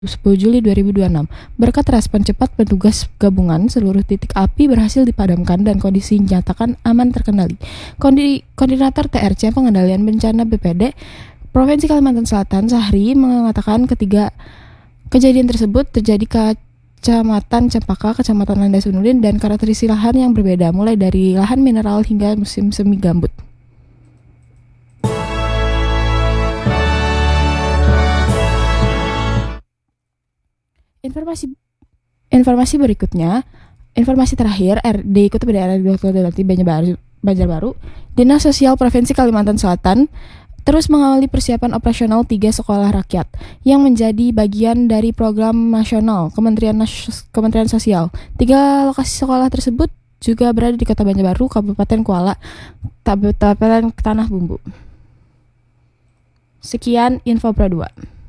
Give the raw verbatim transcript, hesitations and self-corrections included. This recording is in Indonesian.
sepuluh Juli dua ribu dua puluh enam. Berkat respon cepat petugas gabungan, seluruh titik api berhasil dipadamkan dan kondisi dinyatakan aman terkendali. Kondi, Koordinator T R C Pengendalian Bencana B P D Provinsi Kalimantan Selatan, Sahri, mengatakan ketiga kejadian tersebut terjadi ke Kecamatan Cempaka, Kecamatan Landasunudin, dan karakteristik lahan yang berbeda, mulai dari lahan mineral hingga musim semi gambut. Informasi informasi berikutnya, informasi terakhir, R D Kutub Daerah Doktor Delati Banjarbaru, Banjarbaru, Dinas Sosial Provinsi Kalimantan Selatan terus mengawali persiapan operasional tiga sekolah rakyat yang menjadi bagian dari program nasional Kementerian Nas- Kementerian Sosial. Tiga lokasi sekolah tersebut juga berada di Kota Banjarbaru, Kabupaten Kuala, Kabupaten Tanah Bumbu. Sekian info Pro dua.